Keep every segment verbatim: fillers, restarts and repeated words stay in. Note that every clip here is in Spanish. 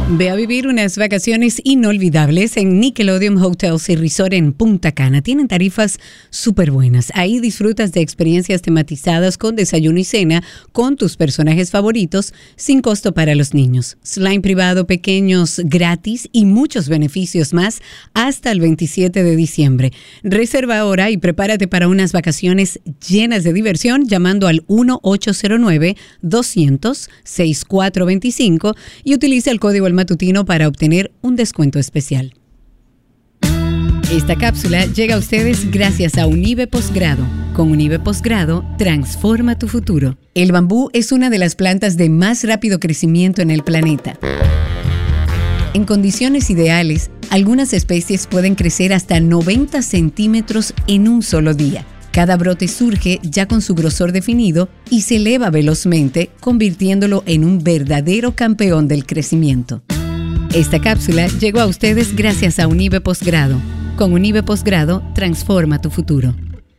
Ve a vivir unas vacaciones inolvidables en Nickelodeon Hotels y Resort en Punta Cana. Tienen tarifas súper buenas. Ahí disfrutas de experiencias tematizadas con desayuno y cena con tus personajes favoritos sin costo para los niños. Slime privado pequeños gratis y muchos beneficios más hasta el veintisiete de diciembre. Reserva ahora y prepárate para unas vacaciones llenas de diversión llamando al uno ocho cero nueve, doscientos, sesenta y cuatro veinticinco y utiliza el código El Matutino para obtener un descuento especial. Esta cápsula llega a ustedes gracias a Unive Postgrado. Con Unive Postgrado, transforma tu futuro. El bambú es una de las plantas de más rápido crecimiento en el planeta. En condiciones ideales, algunas especies pueden crecer hasta noventa centímetros en un solo día. Cada brote surge ya con su grosor definido y se eleva velozmente, convirtiéndolo en un verdadero campeón del crecimiento. Esta cápsula llegó a ustedes gracias a Unive Postgrado. Con Unive Postgrado, transforma tu futuro.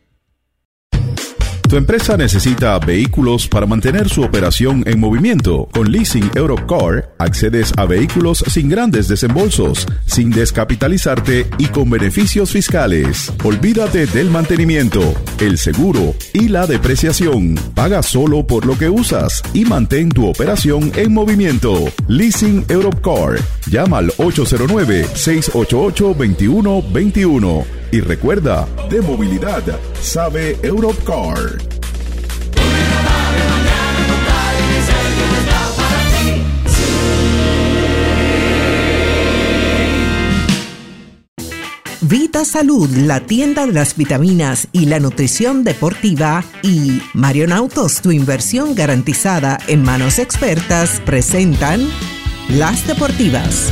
Tu empresa necesita vehículos para mantener su operación en movimiento. Con Leasing Europcar, accedes a vehículos sin grandes desembolsos, sin descapitalizarte y con beneficios fiscales. Olvídate del mantenimiento, el seguro y la depreciación. Paga solo por lo que usas y mantén tu operación en movimiento. Leasing Europcar. Llama al ocho cero nueve, seis ocho ocho, dos uno dos uno. Y recuerda, de movilidad, sabe Europcar. Vita Salud, la tienda de las vitaminas y la nutrición deportiva, y Marion Autos, tu inversión garantizada en manos expertas, presentan Las Deportivas.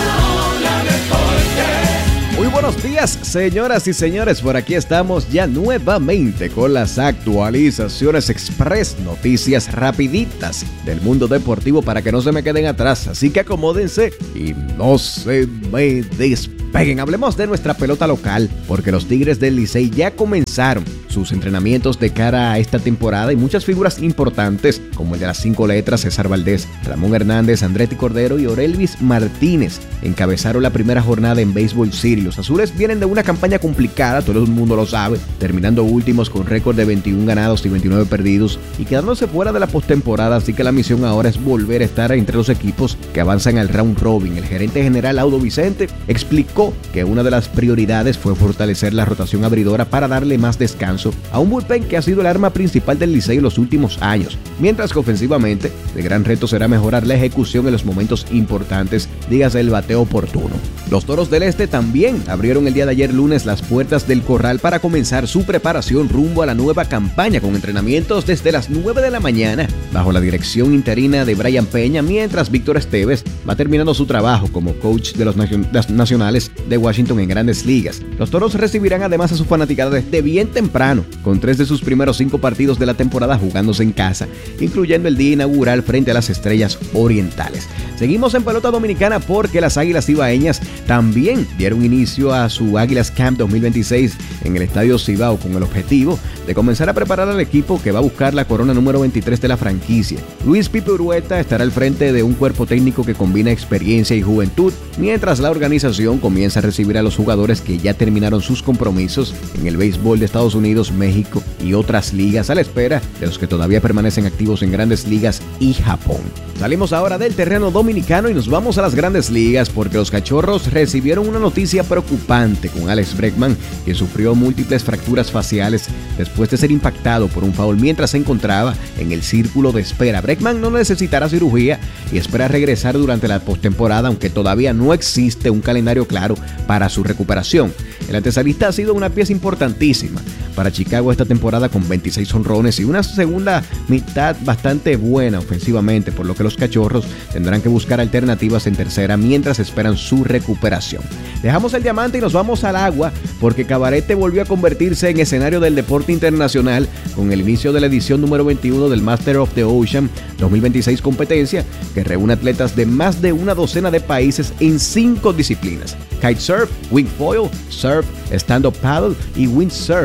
Muy buenos días, señoras y señores, por aquí estamos ya nuevamente con las actualizaciones express, noticias rapiditas del mundo deportivo para que no se me queden atrás, así que acomódense y no se me despeguen. Hablemos de nuestra pelota local, porque los Tigres del Licey ya comenzaron sus entrenamientos de cara a esta temporada y muchas figuras importantes, como el de las cinco letras, César Valdés, Ramón Hernández, Andretti Cordero y Orelvis Martínez, encabezaron la primera jornada en Baseball City. Los azules vienen de una campaña complicada, todo el mundo lo sabe, terminando últimos con récord de veintiún ganados y veintinueve perdidos y quedándose fuera de la postemporada, así que la misión ahora es volver a estar entre los equipos que avanzan al round robin. El gerente general Audo Vicente explicó que una de las prioridades fue fortalecer la rotación abridora para darle más descanso a un bullpen que ha sido el arma principal del Licey en los últimos años, mientras que ofensivamente el gran reto será mejorar la ejecución en los momentos importantes, dígase el bateo oportuno. Los Toros del Este también abrieron el día de ayer lunes las puertas del corral para comenzar su preparación rumbo a la nueva campaña con entrenamientos desde las nueve de la mañana bajo la dirección interina de Brian Peña, mientras Víctor Esteves va terminando su trabajo como coach de los nacion- nacionales de Washington en Grandes Ligas. Los Toros recibirán además a su fanaticada desde bien temprano, con tres de sus primeros cinco partidos de la temporada jugándose en casa, incluyendo el día inaugural frente a las Estrellas Orientales. Seguimos en pelota dominicana porque las Águilas Ibaeñas también dieron inicio a su Águilas Camp dos mil veintiséis en el Estadio Cibao con el objetivo de comenzar a preparar al equipo que va a buscar la corona número veintitrés de la franquicia. Luis Pipe Urueta estará al frente de un cuerpo técnico que combina experiencia y juventud, mientras la organización comienza a recibir a los jugadores que ya terminaron sus compromisos en el béisbol de Estados Unidos, México y otras ligas, a la espera de los que todavía permanecen activos en Grandes Ligas y Japón. Salimos ahora del terreno dominicano y nos vamos a las Grandes Ligas porque los Cachorros recibieron una noticia preocupante con Alex Bregman, que sufrió múltiples fracturas faciales después de ser impactado por un foul mientras se encontraba en el círculo de espera. Bregman no necesitará cirugía y espera regresar durante la postemporada, aunque todavía no existe un calendario claro para su recuperación. El antesalista ha sido una pieza importantísima para Chicago esta temporada con veintiséis jonrones y una segunda mitad bastante buena ofensivamente, por lo que los Cachorros tendrán que buscar alternativas en tercera mientras esperan su recuperación. Dejamos el diamante y nos vamos al agua porque Cabarete volvió a convertirse en escenario del deporte internacional con el inicio de la edición número veintiuno del Master of the Ocean dos mil veintiséis, competencia que reúne atletas de más de una docena de países en cinco disciplinas: kitesurf, wing foil, surf, stand-up paddle y windsurf. La acción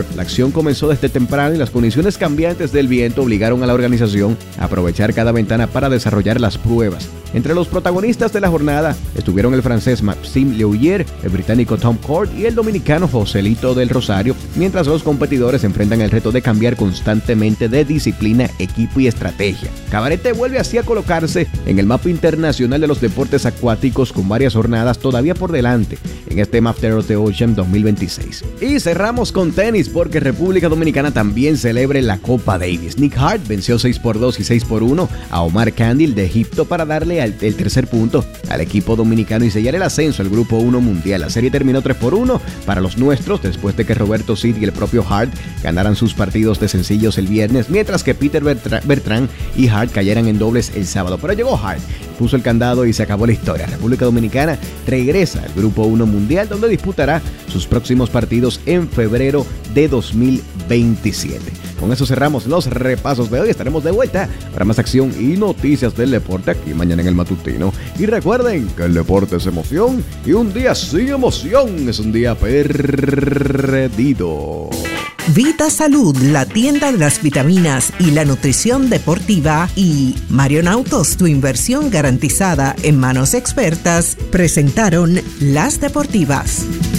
competición comenzó desde temprano y las condiciones cambiantes del viento obligaron a la organización a aprovechar cada ventana para desarrollar las pruebas. Entre los protagonistas de la jornada estuvieron el francés Maxime Lehouillier, el británico Tom Court y el dominicano Joselito del Rosario, mientras los competidores enfrentan el reto de cambiar constantemente de disciplina, equipo y estrategia. Cabarete vuelve así a colocarse en el mapa internacional de los deportes acuáticos con varias jornadas todavía por delante en este Master of the Ocean dos mil veintiséis. Y cerramos con tenis porque República Dominicana también celebra la Copa Davis. Nick Hart venció seis por dos y seis por uno a Omar Kandil de Egipto para darle al, el tercer punto al equipo dominicano y sellar el ascenso al Grupo uno Mundial. La serie terminó tres por uno para los nuestros después de que Roberto Cid y el propio Hart ganaran sus partidos de sencillos el viernes, mientras que Peter Bertra- Bertrand y Hart cayeran en dobles el sábado. Pero llegó Hart, puso el candado y se acabó la historia. República Dominicana regresa al Grupo uno Mundial, donde disputará sus próximos partidos en febrero de dos mil veintisiete. Con eso cerramos los repasos de hoy. Estaremos de vuelta para más acción y noticias del deporte aquí mañana en el Matutino. Y recuerden que el deporte es emoción y un día sin emoción es un día perdido. Vita Salud, la tienda de las vitaminas y la nutrición deportiva, y Marion Autos, tu inversión garantizada en manos expertas, presentaron Las Deportivas.